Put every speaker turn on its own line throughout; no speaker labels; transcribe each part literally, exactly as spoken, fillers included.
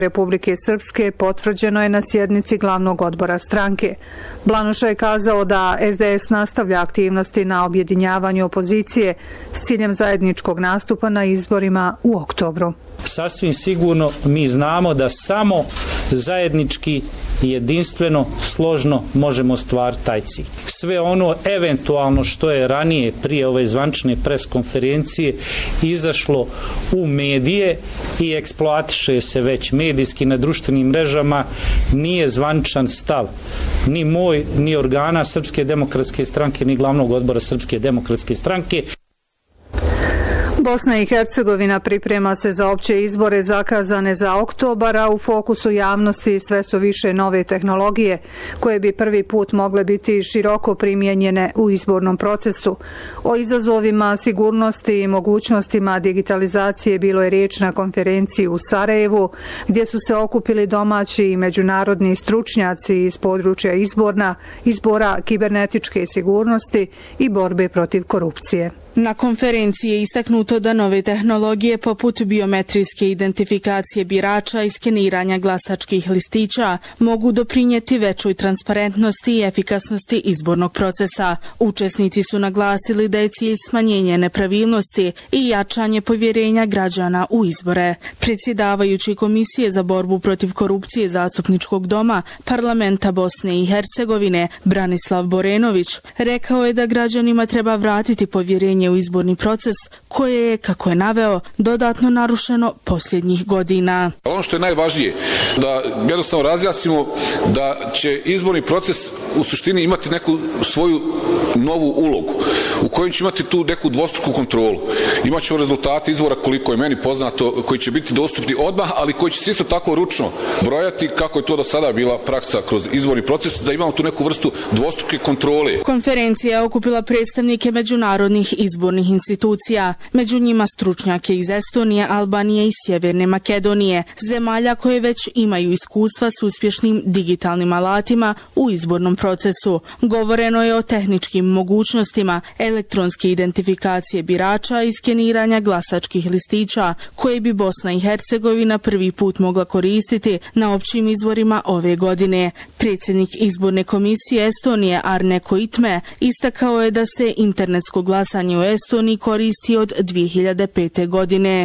Republike Srpske potvrđeno je na sjednici glavnog odbora stranke. Blanuša je kazao da es de es nastavlja aktivnosti na objedinjavanju opozicije s ciljem zajedničkog nastupa na izborima u oktobru.
Sasvim sigurno mi znamo da samo zajednički jedinstveno, složno možemo ostvariti taj cilj. Sve ono eventualno što je ranije prije ove zvančne pres konferencije izašlo u medije i eksploatiše se već medijski na društvenim mrežama, nije zvančan stav ni moj, ni organa Srpske demokratske stranke, ni glavnog odbora Srpske demokratske stranke.
Bosna i Hercegovina priprema se za opće izbore zakazane za oktobar, a u fokusu javnosti sve su više nove tehnologije koje bi prvi put mogle biti široko primijenjene u izbornom procesu. O izazovima sigurnosti i mogućnostima digitalizacije bilo je riječ na konferenciji u Sarajevu, gdje su se okupili domaći i međunarodni stručnjaci iz područja izborna, izbora kibernetičke sigurnosti i borbe protiv korupcije.
Na konferenciji je istaknuto da nove tehnologije poput biometrijske identifikacije birača i skeniranja glasačkih listića mogu doprinijeti većoj transparentnosti i efikasnosti izbornog procesa. Učesnici su naglasili da je cilj smanjenje nepravilnosti i jačanje povjerenja građana u izbore. Predsjedavajući Komisije za borbu protiv korupcije Zastupničkog doma Parlamenta Bosne i Hercegovine Branislav Borenović rekao je da građanima treba vratiti povjerenje u izborni proces koje je, kako je naveo, dodatno narušeno posljednjih godina.
Ono što je najvažnije, da jednostavno razjasnimo da će izborni proces u suštini imati neku svoju novu ulogu u kojoj će imati tu neku dvostruku kontrolu. Imaćemo rezultate izbora, koliko je meni poznato, koji će biti dostupni odmah, ali koji će se isto tako ručno brojati, kako je to do sada bila praksa kroz izborni proces, da imamo tu neku vrstu dvostruke kontrole.
Konferencija je okupila predstavnike međunarodnih izbornih institucija, među njima stručnjake iz Estonije, Albanije i Sjeverne Makedonije, zemalja koje već imaju iskustva s uspješnim digitalnim alatima u izbornom procesu. Govoreno je o tehničkim mogućnostima elektronske identifikacije birača i skeniranja glasačkih listića, koje bi Bosna i Hercegovina prvi put mogla koristiti na općim izborima ove godine. Predsjednik izborne komisije Estonije Arne Koitme istakao je da se internetsko glasanje u Estoniji koristi od dvije hiljade pete. godine.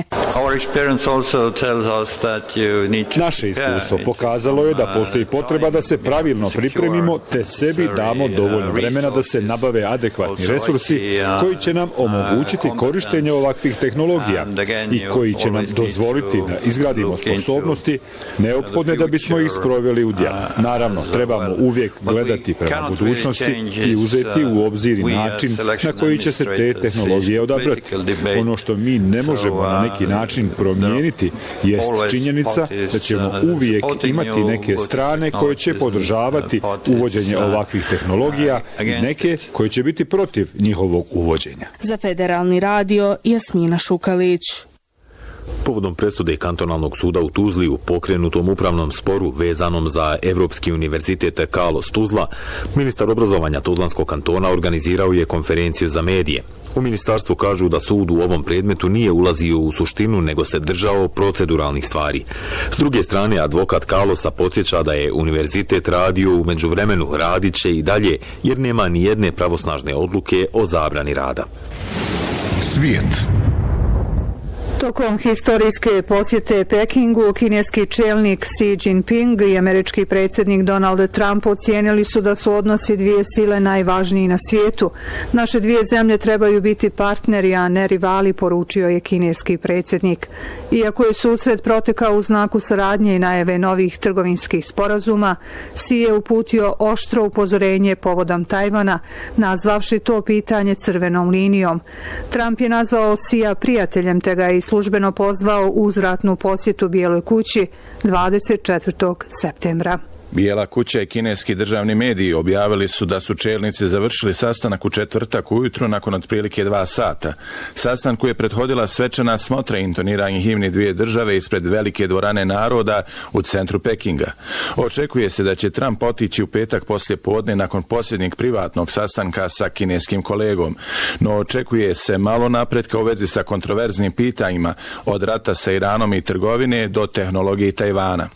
Naše iskustvo pokazalo je da postoji potreba da se pravilno pripremimo te sebi damo dovoljno vremena da se nabave adekvatni resursi koji će nam omogućiti korištenje ovakvih tehnologija i koji će nam dozvoliti da izgradimo sposobnosti neophodne da bismo ih sproveli u djelo. Naravno, trebamo uvijek gledati prema budućnosti i uzeti u obzir način na koji će se te tehnologije odabrati. Ono što mi ne možemo na neki način promijeniti jest činjenica da ćemo uvijek imati neke strane koje će podržavati uvođenje ovakvih tehnologija i neke koje će biti protiv njihovog uvođenja.
Za Federalni radio Jasmina Šukalić.
Povodom presude kantonalnog suda u Tuzli u pokrenutom upravnom sporu vezanom za Evropski univerzitet Carlos Tuzla, ministar obrazovanja Tuzlanskog kantona organizirao je konferenciju za medije. U ministarstvu kažu da sud u ovom predmetu nije ulazio u suštinu, nego se držao proceduralnih stvari. S druge strane, advokat Carlosa podsjeća da je univerzitet radio u međuvremenu, radit će i dalje, jer nema ni jedne pravosnažne odluke o zabrani rada.
Svijet.
Tokom historijske posjete Pekingu, kineski čelnik Xi Jinping i američki predsjednik Donald Trump ocijenili su da su odnosi dvije sile najvažniji na svijetu. Naše dvije zemlje trebaju biti partneri, a ne rivali, poručio je kineski predsjednik. Iako je susret protekao u znaku saradnje i najave novih trgovinskih sporazuma, Xi je uputio oštro upozorenje povodom Tajvana, nazvavši to pitanje crvenom linijom. Trump je nazvao Xija prijateljem, te ga je službeno pozvao u uzvratnu posjetu Bijeloj kući dvadeset četvrtog septembra.
Bijela kuća i kineski državni mediji objavili su da su čelnici završili sastanak u četvrtak ujutro nakon otprilike dva sata. Sastanku je prethodila svečana smotra i intoniranje himni dvije države ispred velike dvorane naroda u centru Pekinga. Očekuje se da će Trump otići u petak poslije podne nakon posljednjeg privatnog sastanka sa kineskim kolegom, no očekuje se malo napretka u vezi sa kontroverznim pitanjima od rata sa Iranom i trgovine do tehnologije Tajvana.